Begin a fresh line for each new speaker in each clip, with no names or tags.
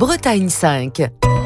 Bretagne 5.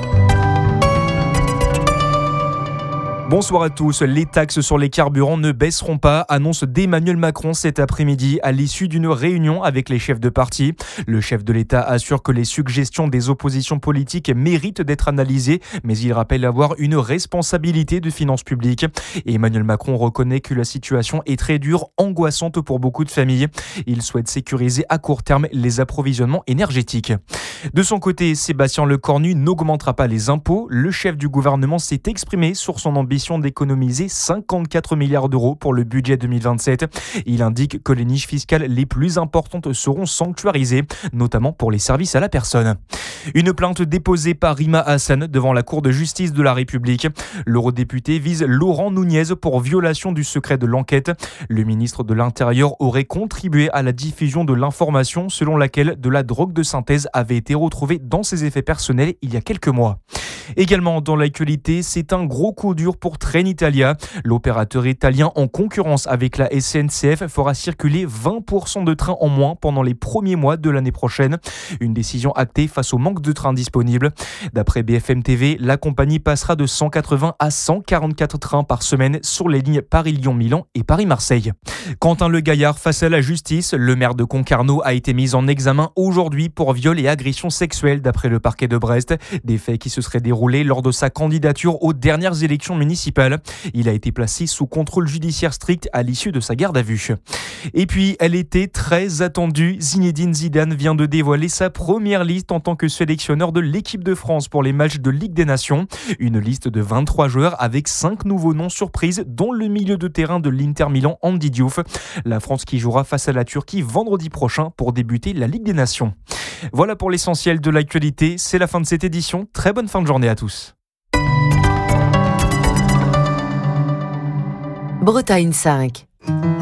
Bonsoir à tous. Les taxes sur les carburants ne baisseront pas, annonce d'Emmanuel Macron cet après-midi à l'issue d'une réunion avec les chefs de parti. Le chef de l'État assure que les suggestions des oppositions politiques méritent d'être analysées, mais il rappelle avoir une responsabilité de finances publiques. Et Emmanuel Macron reconnaît que la situation est très dure, angoissante pour beaucoup de familles. Il souhaite sécuriser à court terme les approvisionnements énergétiques. De son côté, Sébastien Lecornu n'augmentera pas les impôts. Le chef du gouvernement s'est exprimé sur son ambition d'économiser 54 milliards d'euros pour le budget 2027. Il indique que les niches fiscales les plus importantes seront sanctuarisées, notamment pour les services à la personne. Une plainte déposée par Rima Hassan devant la Cour de justice de la République. L'eurodéputé vise Laurent Nunez pour violation du secret de l'enquête. Le ministre de l'Intérieur aurait contribué à la diffusion de l'information selon laquelle de la drogue de synthèse avait été retrouvée dans ses effets personnels il y a quelques mois. Également dans l'actualité, c'est un gros coup dur pour Trenitalia. L'opérateur italien en concurrence avec la SNCF fera circuler 20% de trains en moins pendant les premiers mois de l'année prochaine. Une décision actée face au manque de trains disponibles. D'après BFM TV, la compagnie passera de 180 à 144 trains par semaine sur les lignes Paris-Lyon-Milan et Paris-Marseille. Quentin Le Gaillard face à la justice, le maire de Concarneau a été mis en examen aujourd'hui pour viol et agression sexuelle d'après le parquet de Brest. Des faits qui se seraient déroulés lors de sa candidature aux dernières élections municipales. Il a été placé sous contrôle judiciaire strict à l'issue de sa garde à vue. Et puis, elle était très attendue. Zinedine Zidane vient de dévoiler sa première liste en tant que sélectionneur de l'équipe de France pour les matchs de Ligue des Nations. Une liste de 23 joueurs avec 5 nouveaux noms surprises, dont le milieu de terrain de l'Inter Milan, Andy Diouf. La France qui jouera face à la Turquie vendredi prochain pour débuter la Ligue des Nations. Voilà pour l'essentiel de l'actualité. C'est la fin de cette édition. Très bonne fin de journée à tous.
Bretagne 5.